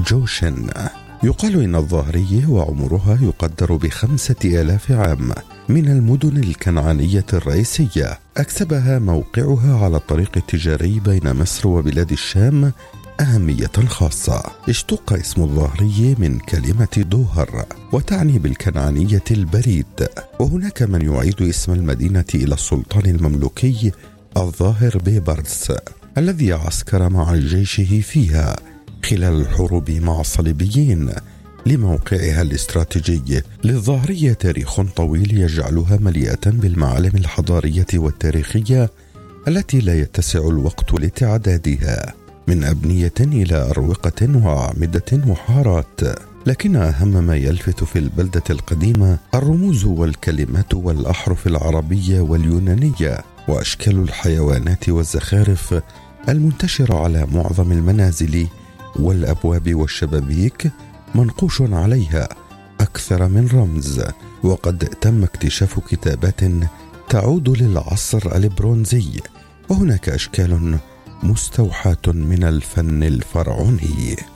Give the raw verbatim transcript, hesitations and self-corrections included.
جوشن. يقال إن الظاهرية وعمرها يقدر بخمسة آلاف عام، من المدن الكنعانية الرئيسية، أكسبها موقعها على الطريق التجاري بين مصر وبلاد الشام أهمية خاصة. اشتق اسم الظاهرية من كلمة دوهر وتعني بالكنعانية البريد، وهناك من يعيد اسم المدينة إلى السلطان المملوكي الظاهر بيبرس الذي عسكر مع جيشه فيها خلال الحروب مع الصليبيين لموقعها الاستراتيجي. للظاهرية تاريخ طويل يجعلها مليئة بالمعالم الحضارية والتاريخية التي لا يتسع الوقت لتعدادها، من أبنية إلى أروقة وأعمدة وحارات. لكن أهم ما يلفت في البلدة القديمة الرموز والكلمات والأحرف العربية واليونانية وأشكال الحيوانات والزخارف المنتشرة على معظم المنازل والأبواب والشبابيك، منقوش عليها أكثر من رمز. وقد تم اكتشاف كتابات تعود للعصر البرونزي، وهناك أشكال مستوحاة من الفن الفرعوني.